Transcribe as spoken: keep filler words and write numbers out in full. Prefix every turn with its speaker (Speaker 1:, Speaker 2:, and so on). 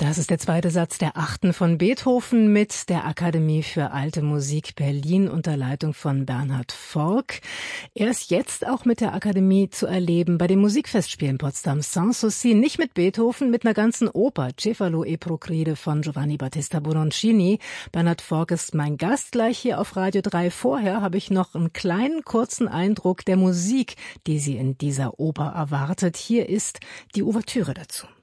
Speaker 1: Das ist der zweite Satz der achten von Beethoven mit der Akademie für Alte Musik Berlin unter Leitung von Bernhard Forck. Er ist jetzt auch mit der Akademie zu erleben bei den Musikfestspielen Potsdam Sanssouci, nicht mit Beethoven, mit einer ganzen Oper, Cefalo e Procrede von Giovanni Battista Bononcini. Bernhard Forck ist mein Gast gleich hier auf Radio drei. Vorher habe ich noch einen kleinen kurzen Eindruck der Musik, die Sie in dieser Oper erwartet. Hier ist die Ouvertüre dazu.